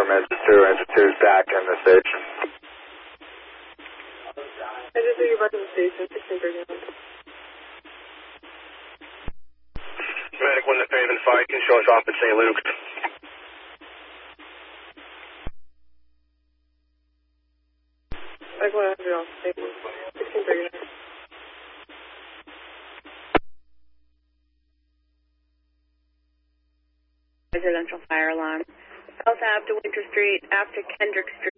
Engine 2's back in the station. Engine 2, you're back in the station, 1639. Medic 1 to Pavement 5, can show us off at St. Luke's. Medic 100 off, St. Luke's, 1639. Residential fire alarm. South Ave to Winter Street after Kendrick Street.